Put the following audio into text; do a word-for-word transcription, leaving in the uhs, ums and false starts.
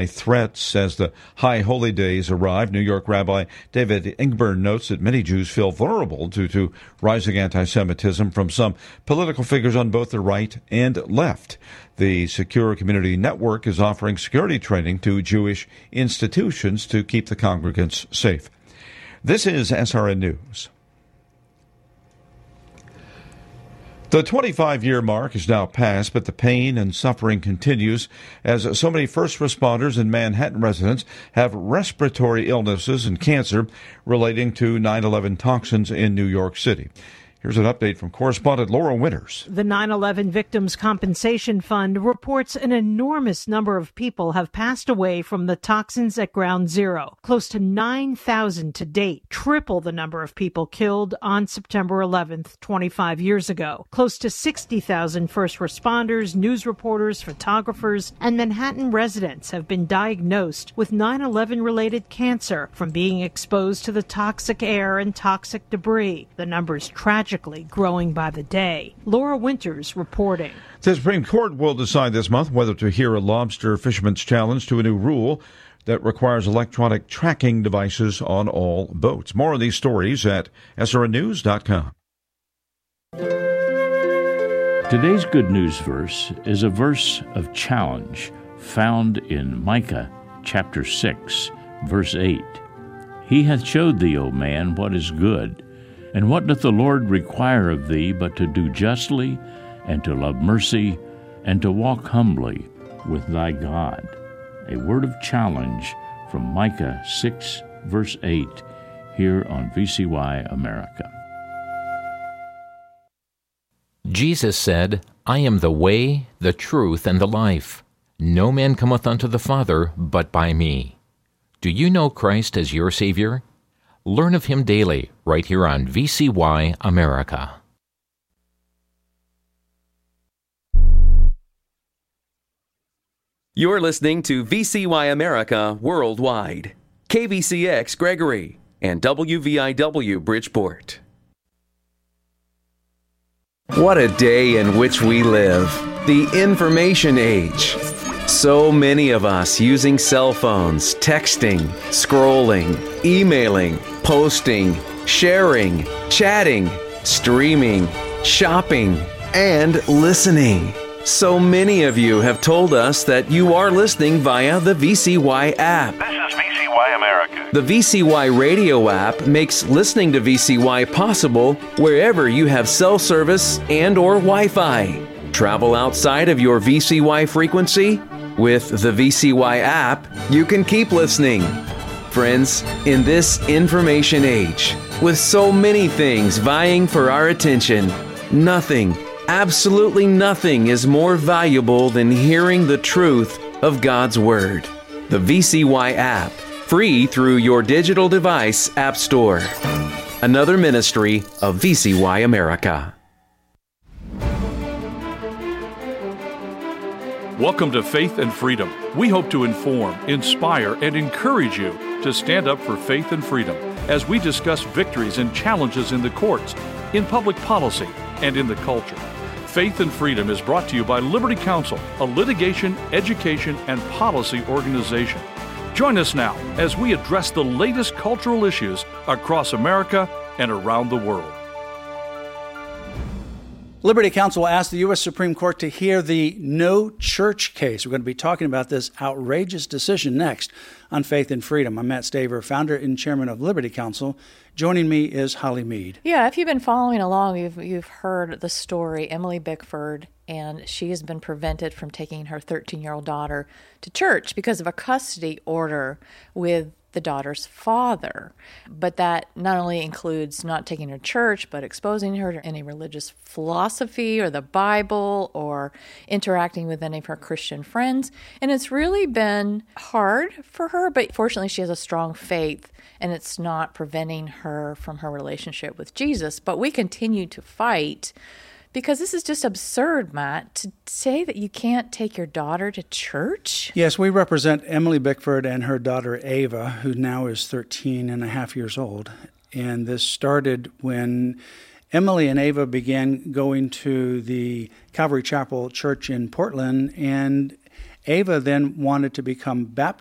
threats as the High Holy Days arrive. New York Rabbi David Ingber notes that many Jews feel vulnerable due to rising anti-Semitism from some political figures on both the right and left. The Secure Community Network is offering security training to Jewish institutions to keep the congregants safe. This is S R N News. The twenty-five-year mark is now past, but the pain and suffering continues as so many first responders and Manhattan residents have respiratory illnesses and cancer relating to nine eleven toxins in New York City. Here's an update from correspondent Laura Winters. The nine eleven Victims Compensation Fund reports an enormous number of people have passed away from the toxins at Ground Zero, close to nine thousand to date, triple the number of people killed on September eleventh, twenty-five years ago. Close to sixty thousand first responders, news reporters, photographers, and Manhattan residents have been diagnosed with nine eleven-related cancer from being exposed to the toxic air and toxic debris. The number's tragic. Growing by the day. Laura Winters reporting. The Supreme Court will decide this month whether to hear a lobster fisherman's challenge to a new rule that requires electronic tracking devices on all boats. More of these stories at S R N news dot com. Today's good news verse is a verse of challenge found in Micah chapter six, verse eight. He hath showed thee, O man, what is good. And what doth the Lord require of thee but to do justly, and to love mercy, and to walk humbly with thy God? A word of challenge from Micah six, verse eight, here on V C Y America. Jesus said, I am the way, the truth, and the life. No man cometh unto the Father but by me. Do you know Christ as your Savior? Learn of Him daily, right here on V C Y America. You're listening to V C Y America Worldwide, K V C X Gregory, and W V I W Bridgeport. What a day in which we live, the information age. So many of us using cell phones, texting, scrolling, emailing, posting, sharing, chatting, streaming, shopping, and listening. So many of you have told us that you are listening via the V C Y app. This is V C Y America. The V C Y radio app makes listening to V C Y possible wherever you have cell service and or Wi-Fi. Travel outside of your V C Y frequency? With the V C Y app, you can keep listening. Friends, in this information age, with so many things vying for our attention, nothing, absolutely nothing is more valuable than hearing the truth of God's Word. The V C Y app, free through your digital device app store. Another ministry of V C Y America. Welcome to Faith and Freedom. We hope to inform, inspire, and encourage you to stand up for faith and freedom as we discuss victories and challenges in the courts, in public policy, and in the culture. Faith and Freedom is brought to you by Liberty Counsel, a litigation, education, and policy organization. Join us now as we address the latest cultural issues across America and around the world. Liberty Counsel asked the U S Supreme Court to hear the No Church case. We're going to be talking about this outrageous decision next on Faith and Freedom. I'm Matt Staver, founder and chairman of Liberty Counsel. Joining me is Holly Mead. Yeah, if you've been following along, you've, you've heard the story, Emily Bickford, and she has been prevented from taking her thirteen-year-old daughter to church because of a custody order with the daughter's father. But that not only includes not taking her to church, but exposing her to any religious philosophy or the Bible or interacting with any of her Christian friends. And it's really been hard for her, but fortunately she has a strong faith and it's not preventing her from her relationship with Jesus. But we continue to fight because this is just absurd, Matt, to say that you can't take your daughter to church. Yes, we represent Emily Bickford and her daughter Ava, who now is thirteen and a half years old. And this started when Emily and Ava began going to the Calvary Chapel Church in Portland, and Ava then wanted to become baptized